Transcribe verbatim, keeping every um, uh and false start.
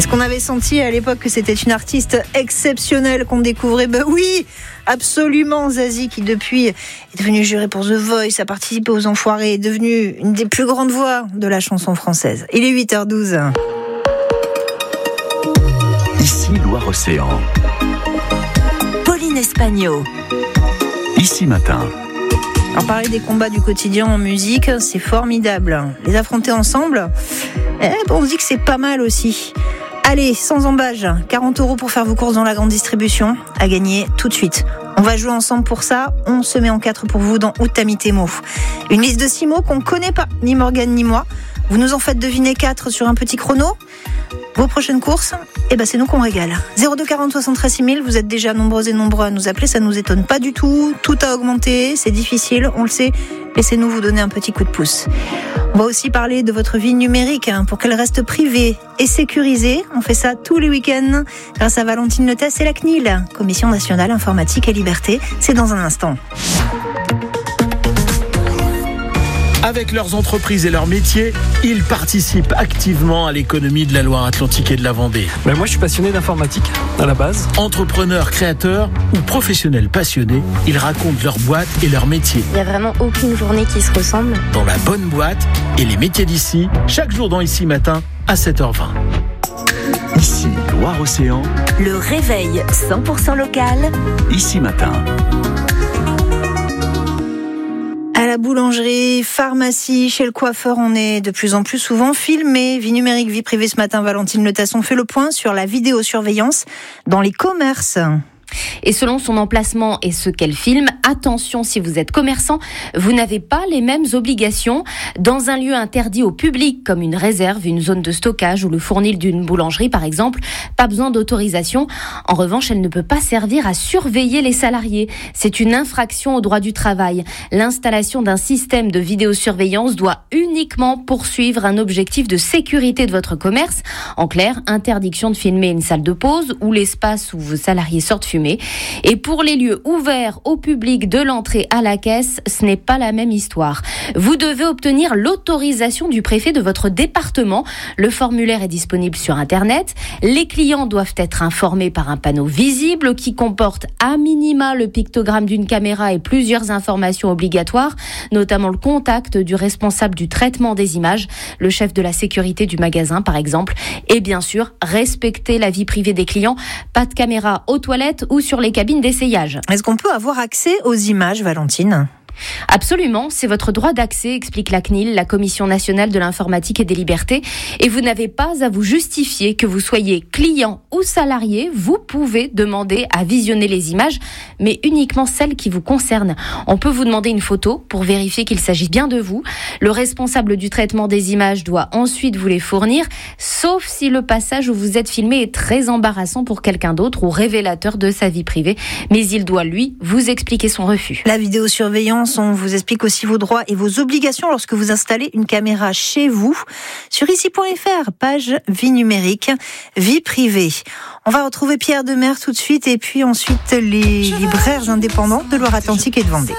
Est-ce qu'on avait senti à l'époque que c'était une artiste exceptionnelle qu'on découvrait? Ben oui, absolument. Zazie, qui depuis est devenue jurée pour The Voice, a participé aux Enfoirés, est devenue une des plus grandes voix de la chanson française. Il est huit heures douze. Ici Loire-Océan. Pauline Espagno. Ici Matin. Alors, parler des combats du quotidien en musique, c'est formidable. Les affronter ensemble, eh, on se dit que c'est pas mal aussi. Allez, sans embâge, quarante euros pour faire vos courses dans la grande distribution, à gagner tout de suite. On va jouer ensemble pour ça, on se met en quatre pour vous dans Où t'as mis tes mots. Une liste de six mots qu'on connaît pas, ni Morgane ni moi. Vous nous en faites deviner quatre sur un petit chrono. Vos prochaines courses, eh ben c'est nous qu'on régale. zéro deux quarante soixante-treize six mille, vous êtes déjà nombreux et nombreux à nous appeler, ça nous étonne pas du tout. Tout a augmenté, c'est difficile, on le sait. Laissez-nous vous donner un petit coup de pouce. On va aussi parler de votre vie numérique hein, pour qu'elle reste privée et sécurisée. On fait ça tous les week-ends grâce à Valentine Letès et la C N I L, Commission nationale informatique et liberté. C'est dans un instant. Avec leurs entreprises et leurs métiers, ils participent activement à l'économie de la Loire-Atlantique et de la Vendée. Ben moi, je suis passionné d'informatique, à la base. Entrepreneurs, créateurs ou professionnels passionnés, ils racontent leur boîte et leur métier. Il n'y a vraiment aucune journée qui se ressemble. Dans la bonne boîte et les métiers d'ici, chaque jour dans Ici Matin à sept heures vingt. Ici Loire-Océan. Le réveil cent pour cent local. Ici Matin. À la boulangerie, pharmacie, chez le coiffeur, on est de plus en plus souvent filmé. Vie numérique, vie privée, ce matin, Valentine Letès, on fait le point sur la vidéosurveillance dans les commerces. Et selon son emplacement et ce qu'elle filme, attention, si vous êtes commerçant, vous n'avez pas les mêmes obligations. Dans un lieu interdit au public, comme une réserve, une zone de stockage ou le fournil d'une boulangerie par exemple, pas besoin d'autorisation. En revanche, elle ne peut pas servir à surveiller les salariés. C'est une infraction au droit du travail. L'installation d'un système de vidéosurveillance doit uniquement poursuivre un objectif de sécurité de votre commerce. En clair, interdiction de filmer une salle de pause ou l'espace où vos salariés sortent fumer. Et pour les lieux ouverts au public de l'entrée à la caisse, ce n'est pas la même histoire. Vous devez obtenir l'autorisation du préfet de votre département. Le formulaire est disponible sur Internet. Les clients doivent être informés par un panneau visible qui comporte à minima le pictogramme d'une caméra et plusieurs informations obligatoires, notamment le contact du responsable du traitement des images, le chef de la sécurité du magasin par exemple. Et bien sûr, respecter la vie privée des clients. Pas de caméra aux toilettes ou sur les cabines d'essayage. Est-ce qu'on peut avoir accès aux images, Valentine ? Absolument, c'est votre droit d'accès, explique la C N I L, la Commission nationale de l'informatique et des libertés. Et vous n'avez pas à vous justifier que vous soyez client ou salarié. Vous pouvez demander à visionner les images, mais uniquement celles qui vous concernent. On peut vous demander une photo pour vérifier qu'il s'agit bien de vous. Le responsable du traitement des images doit ensuite vous les fournir, sauf si le passage où vous êtes filmé est très embarrassant pour quelqu'un d'autre ou révélateur de sa vie privée. Mais il doit, lui, vous expliquer son refus. La vidéosurveillance, on vous explique aussi vos droits et vos obligations lorsque vous installez une caméra chez vous. Sur ici point f r, page vie numérique, vie privée. On va retrouver Pierre Demers tout de suite et puis ensuite les libraires indépendants de Loire-Atlantique et de Vendée.